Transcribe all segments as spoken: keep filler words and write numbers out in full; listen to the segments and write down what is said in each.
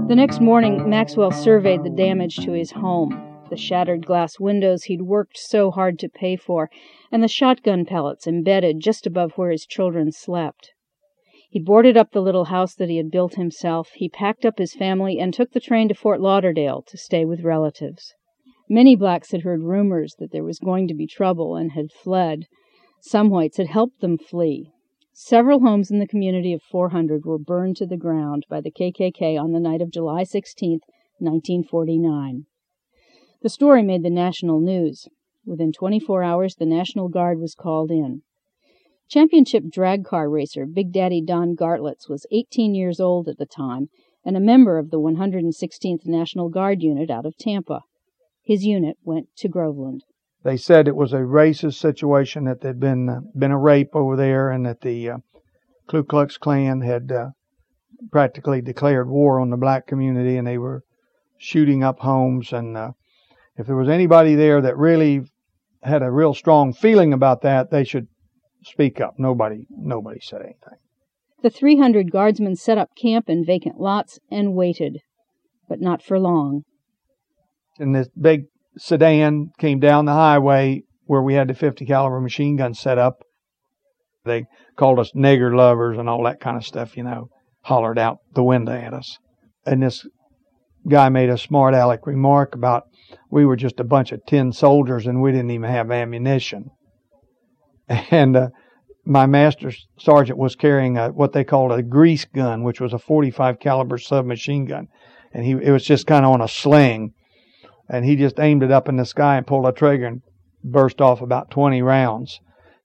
The next morning, Maxwell surveyed the damage to his home, the shattered glass windows he'd worked so hard to pay for, and the shotgun pellets embedded just above where his children slept. He boarded up the little house that he had built himself, he packed up his family, and took the train to Fort Lauderdale to stay with relatives. Many blacks had heard rumors that there was going to be trouble and had fled. Some whites had helped them flee. Several homes in the community of four hundred were burned to the ground by the K K K on the night of July sixteenth, nineteen forty-nine. The story made the national news. Within twenty-four hours, the National Guard was called in. Championship drag car racer Big Daddy Don Gartlitz was eighteen years old at the time and a member of the one hundred sixteenth National Guard unit out of Tampa. His unit went to Groveland. They said it was a racist situation, that there'd been uh, been a rape over there, and that the uh, Ku Klux Klan had uh, practically declared war on the black community, and they were shooting up homes. And uh, if there was anybody there that really had a real strong feeling about that, they should speak up. Nobody, nobody said anything. The three hundred guardsmen set up camp in vacant lots and waited, but not for long. And this big sedan came down the highway where we had the fifty caliber machine gun set up. They called us nigger lovers and all that kind of stuff, you know, hollered out the window at us. And this guy made a smart aleck remark about we were just a bunch of tin soldiers and we didn't even have ammunition. And uh, my master sergeant was carrying a, what they called a grease gun, which was a forty-five caliber submachine gun. And he it was just kind of on a sling. And he just aimed it up in the sky and pulled a trigger and burst off about twenty rounds.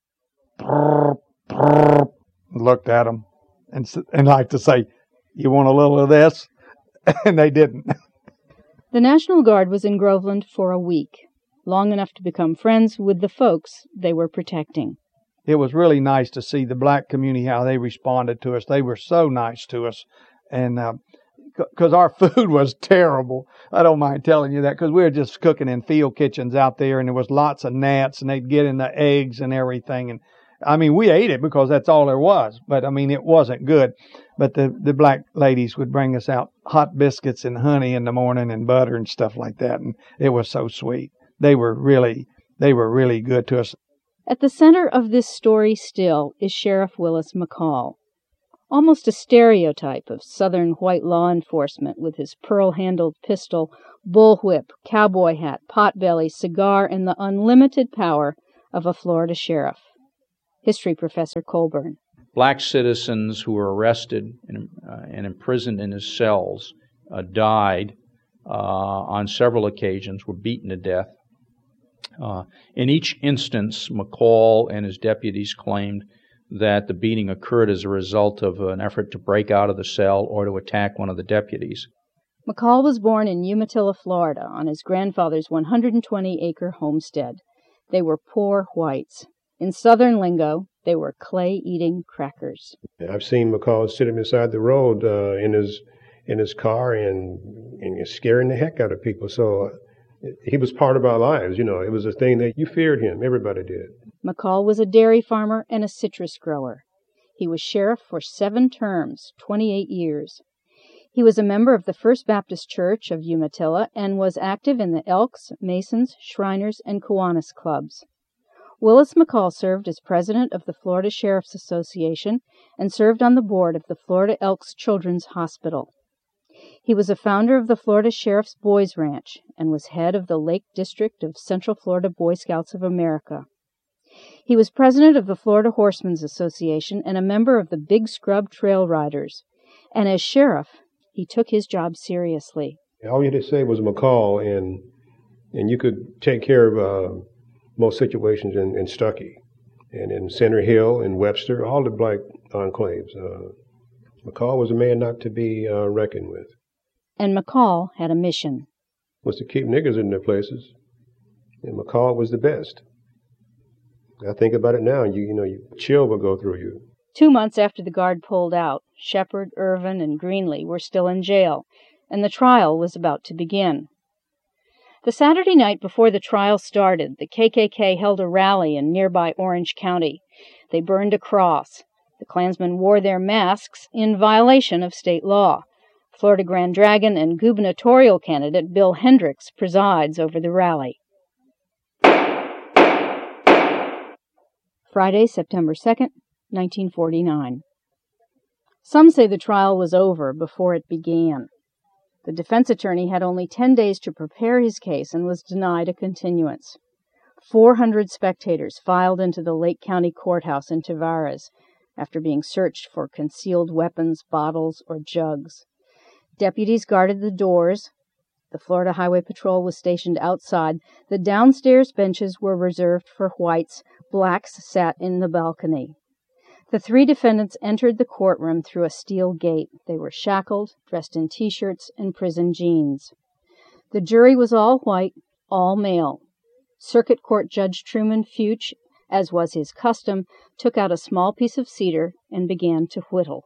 Looked at him and and like to say, "You want a little of this?" And they didn't. The National Guard was in Groveland for a week, long enough to become friends with the folks they were protecting. It was really nice to see the black community, how they responded to us. They were so nice to us. And uh, because our food was terrible. I don't mind telling you that, because we were just cooking in field kitchens out there, and there was lots of gnats, and they'd get in the eggs and everything. And I mean, we ate it because that's all there was. But I mean, it wasn't good. But the, the black ladies would bring us out hot biscuits and honey in the morning and butter and stuff like that. And it was so sweet. They were really, they were really good to us. At the center of this story still is Sheriff Willis McCall. Almost a stereotype of Southern white law enforcement, with his pearl-handled pistol, bullwhip, cowboy hat, potbelly, cigar, and the unlimited power of a Florida sheriff. History professor Colburn. Black citizens who were arrested and, uh, and imprisoned in his cells uh, died uh, on several occasions, were beaten to death. Uh, in each instance, McCall and his deputies claimed that the beating occurred as a result of an effort to break out of the cell or to attack one of the deputies. McCall was born in Umatilla, Florida, on his grandfather's one hundred twenty acre homestead. They were poor whites. In Southern lingo, they were clay-eating crackers. I've seen McCall sitting beside the road uh, in his in his car and, and scaring the heck out of people. So uh, he was part of our lives, you know. It was a thing that you feared him. Everybody did. McCall was a dairy farmer and a citrus grower. He was sheriff for seven terms, twenty-eight years. He was a member of the First Baptist Church of Umatilla and was active in the Elks, Masons, Shriners, and Kiwanis clubs. Willis McCall served as president of the Florida Sheriff's Association and served on the board of the Florida Elks Children's Hospital. He was a founder of the Florida Sheriff's Boys Ranch and was head of the Lake District of Central Florida Boy Scouts of America. He was president of the Florida Horsemen's Association and a member of the Big Scrub Trail Riders. And as sheriff, he took his job seriously. All you had to say was McCall, and and you could take care of uh, most situations in, in Stuckey and in Center Hill and Webster, all the black enclaves. Uh, McCall was a man not to be uh, reckoned with. And McCall had a mission. Was to keep niggers in their places, and McCall was the best. I think about it now, you you know, you, chill will go through you. Two months after the Guard pulled out, Shepard, Irvin, and Greenlee were still in jail, and the trial was about to begin. The Saturday night before the trial started, the K K K held a rally in nearby Orange County. They burned a cross. The Klansmen wore their masks in violation of state law. Florida Grand Dragon and gubernatorial candidate Bill Hendricks presides over the rally. Friday, September second, nineteen forty-nine. Some say the trial was over before it began. The defense attorney had only ten days to prepare his case and was denied a continuance. Four hundred spectators filed into the Lake County Courthouse in Tavares after being searched for concealed weapons, bottles, or jugs. Deputies guarded the doors. The Florida Highway Patrol was stationed outside. The downstairs benches were reserved for whites. Blacks sat in the balcony. The three defendants entered the courtroom through a steel gate. They were shackled, dressed in T-shirts and prison jeans. The jury was all white, all male. Circuit Court Judge Truman Fuchs, as was his custom, took out a small piece of cedar and began to whittle.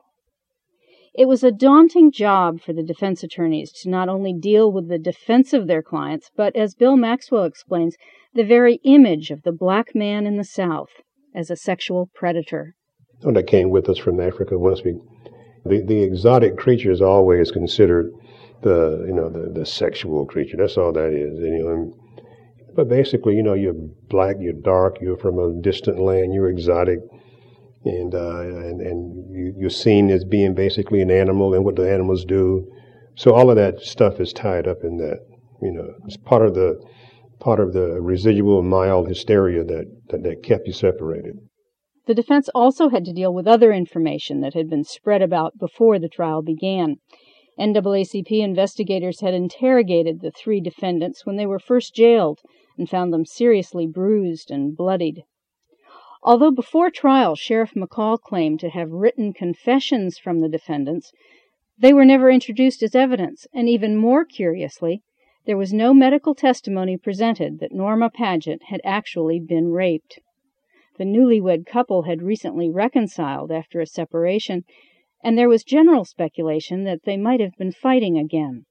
It was a daunting job for the defense attorneys to not only deal with the defense of their clients, but, as Bill Maxwell explains, the very image of the black man in the South as a sexual predator. Oh, that came with us from Africa once we, the, the exotic creature is always considered the, you know, the, the sexual creature. That's all that is. And, you know, and, but basically, you know, you're black, you're dark, you're from a distant land, you're exotic. And, uh, and, and you, you're seen as being basically an animal and what the animals do. So all of that stuff is tied up in that, you know, it's part of the, part of the residual mild hysteria that, that, that kept you separated. The defense also had to deal with other information that had been spread about before the trial began. N double A C P investigators had interrogated the three defendants when they were first jailed and found them seriously bruised and bloodied. Although before trial Sheriff McCall claimed to have written confessions from the defendants, they were never introduced as evidence, and even more curiously, there was no medical testimony presented that Norma Paget had actually been raped. The newlywed couple had recently reconciled after a separation, and there was general speculation that they might have been fighting again.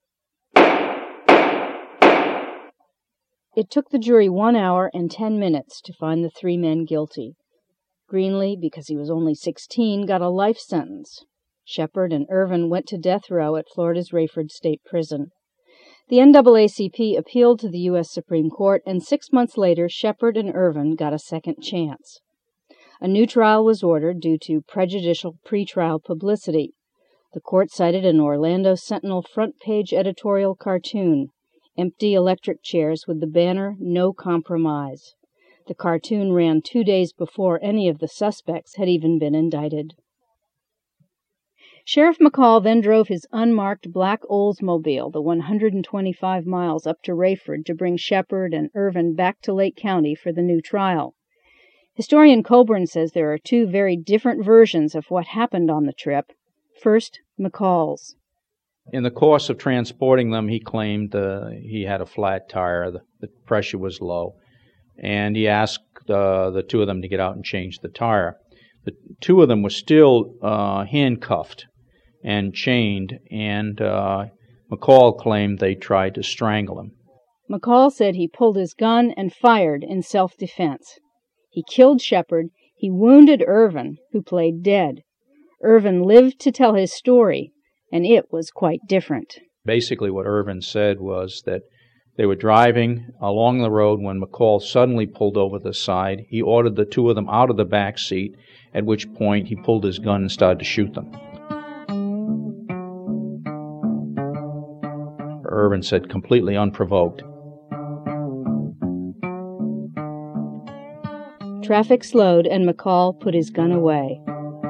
It took the jury one hour and ten minutes to find the three men guilty. Greenlee, because he was only sixteen, got a life sentence. Shepard and Irvin went to death row at Florida's Rayford State Prison. The N double A C P appealed to the U S Supreme Court, and six months later, Shepard and Irvin got a second chance. A new trial was ordered due to prejudicial pretrial publicity. The court cited an Orlando Sentinel front-page editorial cartoon, empty electric chairs with the banner, "No Compromise." The cartoon ran two days before any of the suspects had even been indicted. Sheriff McCall then drove his unmarked black Oldsmobile the one hundred twenty-five miles up to Rayford to bring Shepard and Irvin back to Lake County for the new trial. Historian Colburn says there are two very different versions of what happened on the trip. First, McCall's. In the course of transporting them, he claimed uh, he had a flat tire, the, the pressure was low, and he asked uh, the two of them to get out and change the tire. The two of them were still uh, handcuffed and chained, and uh, McCall claimed they tried to strangle him. McCall said he pulled his gun and fired in self-defense. He killed Shepard. He wounded Irvin, who played dead. Irvin lived to tell his story, and it was quite different. Basically what Irvin said was that they were driving along the road when McCall suddenly pulled over the side. He ordered the two of them out of the back seat, at which point he pulled his gun and started to shoot them. Irvin said completely unprovoked. Traffic slowed, and McCall put his gun away.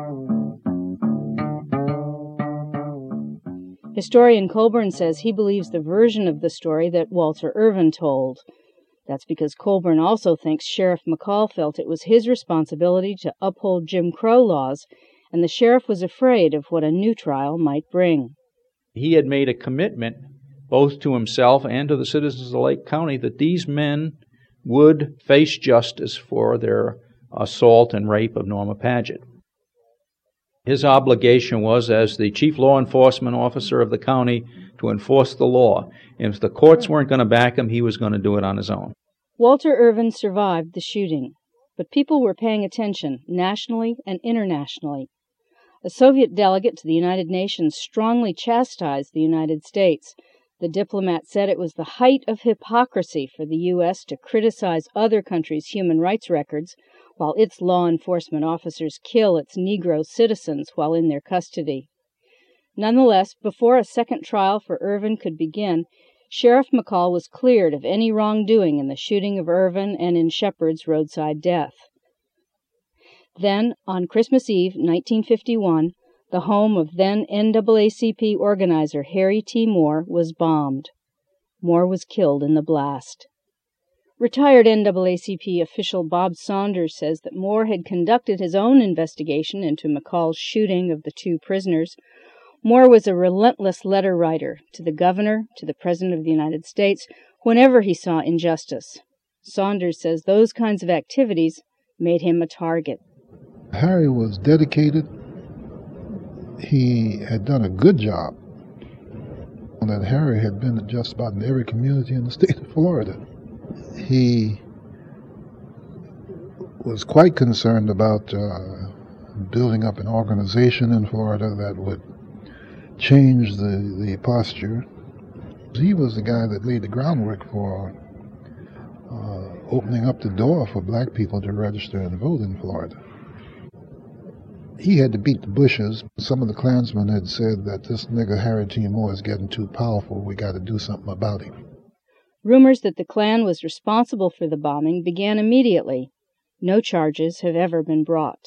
Historian Colburn says he believes the version of the story that Walter Irvin told. That's because Colburn also thinks Sheriff McCall felt it was his responsibility to uphold Jim Crow laws, and the sheriff was afraid of what a new trial might bring. He had made a commitment, both to himself and to the citizens of Lake County, that these men would face justice for their assault and rape of Norma Paget. His obligation was, as the chief law enforcement officer of the county, to enforce the law. If the courts weren't going to back him, he was going to do it on his own. Walter Irvin survived the shooting, but people were paying attention nationally and internationally. A Soviet delegate to the United Nations strongly chastised the United States. The diplomat said it was the height of hypocrisy for the U S to criticize other countries' human rights records while its law enforcement officers kill its Negro citizens while in their custody. Nonetheless, before a second trial for Irvin could begin, Sheriff McCall was cleared of any wrongdoing in the shooting of Irvin and in Shepard's roadside death. Then, on Christmas Eve, nineteen fifty-one, the home of then N double A C P organizer Harry T. Moore was bombed. Moore was killed in the blast. Retired N double A C P official Bob Saunders says that Moore had conducted his own investigation into McCall's shooting of the two prisoners. Moore was a relentless letter writer to the governor, to the President of the United States, whenever he saw injustice. Saunders says those kinds of activities made him a target. Harry was dedicated. He had done a good job. And that Harry had been just about in every community in the state of Florida. He was quite concerned about uh, building up an organization in Florida that would change the, the posture. He was the guy that laid the groundwork for uh, opening up the door for black people to register and vote in Florida. He had to beat the bushes. Some of the Klansmen had said that this nigger Harry T. Moore is getting too powerful. We got to do something about him. Rumors that the Klan was responsible for the bombing began immediately. No charges have ever been brought.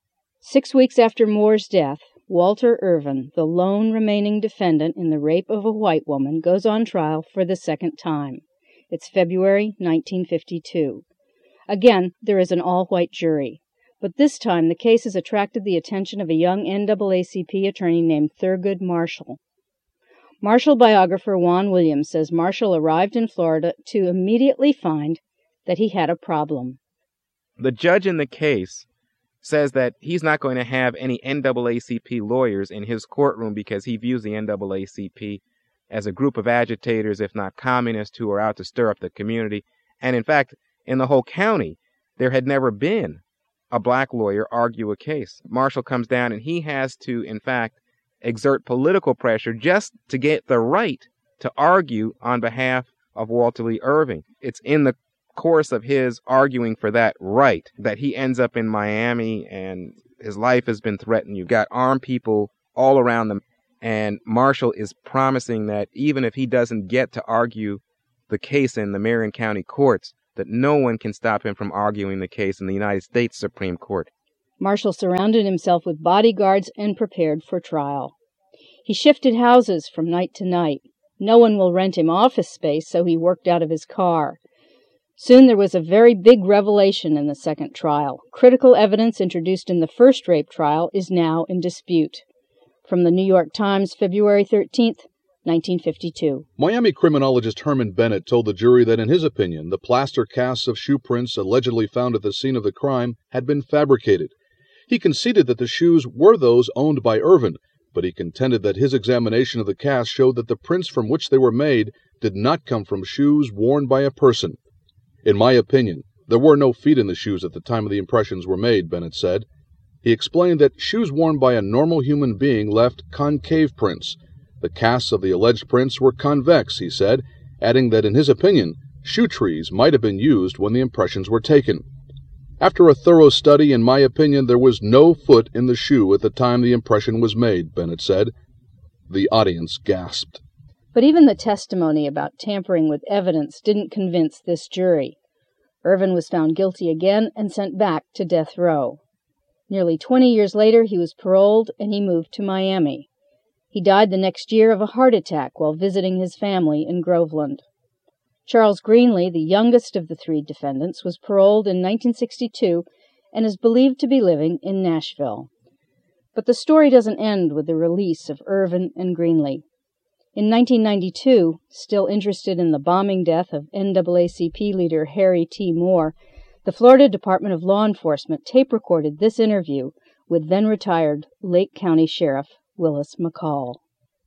Six weeks after Moore's death, Walter Irvin, the lone remaining defendant in the rape of a white woman, goes on trial for the second time. It's February nineteen fifty-two. Again, there is an all-white jury. But this time the case has attracted the attention of a young N double A C P attorney named Thurgood Marshall. Marshall biographer Juan Williams says Marshall arrived in Florida to immediately find that he had a problem. The judge in the case says that he's not going to have any N double A C P lawyers in his courtroom because he views the N double A C P as a group of agitators, if not communists, who are out to stir up the community. And in fact, in the whole county, there had never been a black lawyer argue a case. Marshall comes down and he has to, in fact, exert political pressure just to get the right to argue on behalf of Walter Lee Irving. It's in the course of his arguing for that right that he ends up in Miami and his life has been threatened. You've got armed people all around them, and Marshall is promising that even if he doesn't get to argue the case in the Marion County courts, that no one can stop him from arguing the case in the United States Supreme Court. Marshall surrounded himself with bodyguards and prepared for trial. He shifted houses from night to night. No one will rent him office space, so he worked out of his car. Soon there was a very big revelation in the second trial. Critical evidence introduced in the first rape trial is now in dispute. From the New York Times, February thirteenth, nineteen fifty-two. Miami criminologist Herman Bennett told the jury that in his opinion, the plaster casts of shoe prints allegedly found at the scene of the crime had been fabricated. He conceded that the shoes were those owned by Irvin, but he contended that his examination of the casts showed that the prints from which they were made did not come from shoes worn by a person. In my opinion, there were no feet in the shoes at the time of the impressions were made, Bennett said. He explained that shoes worn by a normal human being left concave prints. The casts of the alleged prints were convex, he said, adding that in his opinion, shoe trees might have been used when the impressions were taken. After a thorough study, in my opinion, there was no foot in the shoe at the time the impression was made, Bennett said. The audience gasped. But even the testimony about tampering with evidence didn't convince this jury. Irvin was found guilty again and sent back to death row. Nearly twenty years later, he was paroled and he moved to Miami. He died the next year of a heart attack while visiting his family in Groveland. Charles Greenlee, the youngest of the three defendants, was paroled in nineteen sixty-two and is believed to be living in Nashville. But the story doesn't end with the release of Irvin and Greenlee. In nineteen ninety-two, still interested in the bombing death of N double A C P leader Harry T. Moore, the Florida Department of Law Enforcement tape-recorded this interview with then-retired Lake County Sheriff Willis McCall.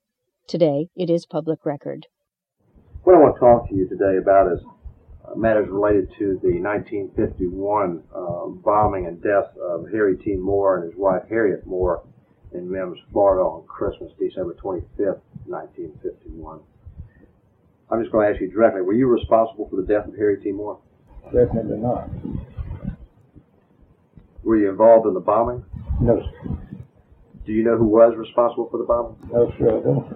Today, it is public record. What I want to talk to you today about is uh, matters related to the nineteen fifty-one uh, bombing and death of Harry T. Moore and his wife Harriet Moore in Mims, Florida on Christmas, December twenty-fifth, nineteen fifty-one. I'm just going to ask you directly, were you responsible for the death of Harry T. Moore? Definitely not. Were you involved in the bombing? No, sir. Do you know who was responsible for the bombing? No, sir, I don't.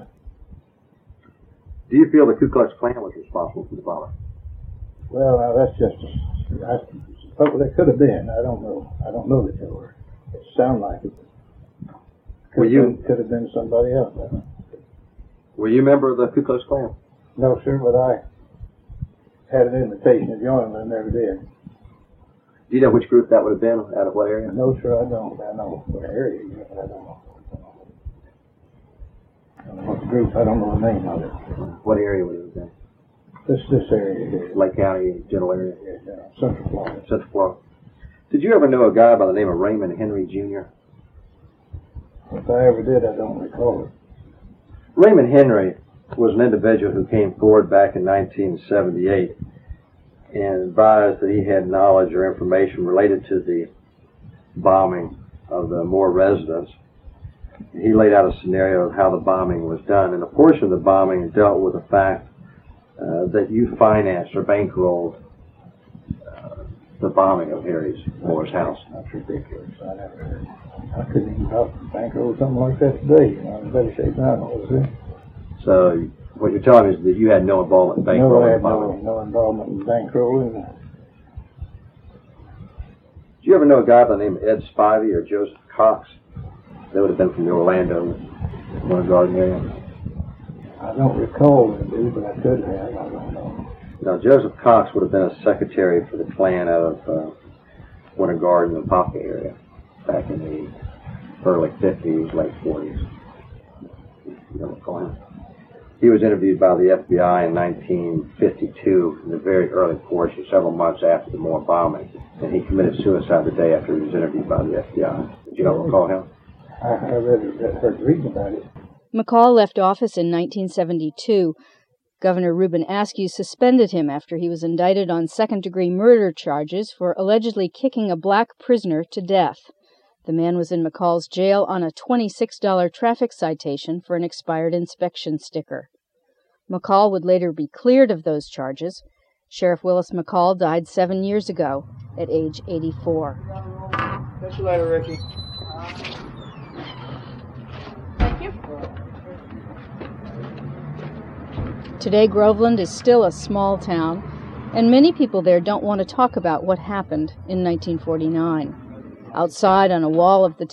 Do you feel the Ku Klux Klan was responsible for the bombing? Well, now that's just, a, I suppose they could have been. I don't know. I don't know that they were. It sounded like it. Could, Were have you, been, could have been somebody else. I don't. Were you a member of the Ku Klux Klan? No, sir, but I had an invitation to join them and never did. Do you know which group that would have been? Out of what area? No, sir, I don't. I know what area, but I don't know. I don't know what the group, I don't know the name of it. What area would it have been? This this area here. Lake County, general area? Yeah, yeah, Central Florida. Central Florida. Did you ever know a guy by the name of Raymond Henry Junior? If I ever did, I don't recall it. Raymond Henry was an individual who came forward back in nineteen seventy-eight and advised that he had knowledge or information related to the bombing of the Moore residence. He laid out a scenario of how the bombing was done, and a portion of the bombing dealt with the fact uh, that you financed or bankrolled uh, the bombing of Harry Moore's house. That's ridiculous. I never heard. I couldn't even talk to bankroll something like that today. You know, I'm in better shape now than I was then. So what you're telling me is that you had no involvement in bankrolling No, I the had no, bombing? no involvement in bankrolling. Do you ever know a guy by the name of Ed Spivey or Joseph Cox? They would have been from the Orlando, Winter Garden area. I don't recall them, dude, but I could have. I don't know. Now, Joseph Cox would have been a secretary for the Klan out of uh, Winter Garden and Popka area back in the early fifties, late forties. You don't recall him? He was interviewed by the F B I in nineteen fifty-two, in the very early portion, several months after the Moore bombing, and he committed suicide the day after he was interviewed by the F B I. Did you don't recall him? I, I read, heard reading about it. McCall left office in nineteen seventy-two. Governor Reuben Askew suspended him after he was indicted on second-degree murder charges for allegedly kicking a black prisoner to death. The man was in McCall's jail on a twenty-six dollar traffic citation for an expired inspection sticker. McCall would later be cleared of those charges. Sheriff Willis McCall died seven years ago at age eighty-four. Catch you later, Ricky. Thank you. Today, Groveland is still a small town, and many people there don't want to talk about what happened in nineteen forty-nine. Outside on a wall of the